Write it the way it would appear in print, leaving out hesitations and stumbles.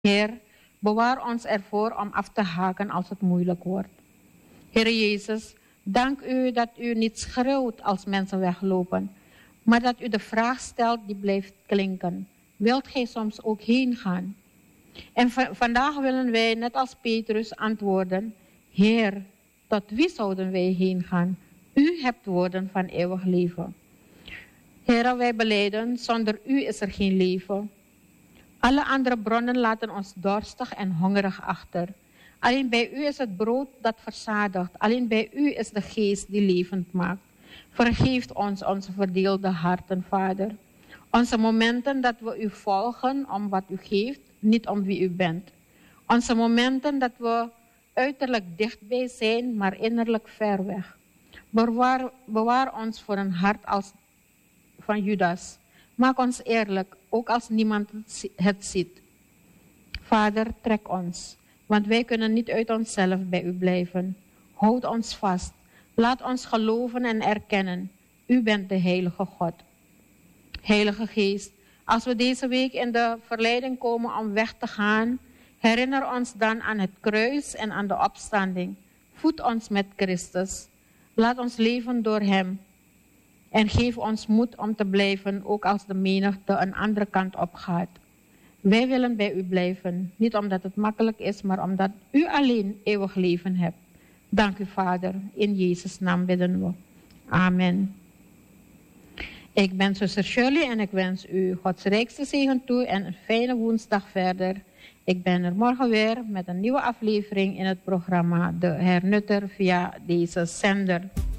Heer, bewaar ons ervoor om af te haken als het moeilijk wordt. Heer Jezus, dank u dat u niet schreeuwt als mensen weglopen, maar dat u de vraag stelt die blijft klinken. Wilt gij soms ook heen gaan? En vandaag willen wij, net als Petrus, antwoorden: Heer, tot wie zouden wij heen gaan? U hebt woorden van eeuwig leven. Heer, wij belijden, zonder u is er geen leven. Alle andere bronnen laten ons dorstig en hongerig achter. Alleen bij u is het brood dat verzadigt. Alleen bij u is de geest die levend maakt. Vergeef ons onze verdeelde harten, Vader. Onze momenten dat we u volgen om wat u geeft, niet om wie u bent. Onze momenten dat we uiterlijk dichtbij zijn, maar innerlijk ver weg. Bewaar ons voor een hart als van Judas. Maak ons eerlijk, ook als niemand het ziet. Vader, trek ons, want wij kunnen niet uit onszelf bij u blijven. Houd ons vast. Laat ons geloven en erkennen. U bent de heilige God. Heilige Geest, als we deze week in de verleiding komen om weg te gaan, herinner ons dan aan het kruis en aan de opstanding. Voed ons met Christus. Laat ons leven door hem. En geef ons moed om te blijven, ook als de menigte een andere kant op gaat. Wij willen bij u blijven, niet omdat het makkelijk is, maar omdat u alleen eeuwig leven hebt. Dank u, Vader. In Jezus' naam bidden we. Amen. Ik ben zuster Shirley en ik wens u Gods rijkste zegen toe en een fijne woensdag verder. Ik ben er morgen weer met een nieuwe aflevering in het programma De Hernutter via deze zender.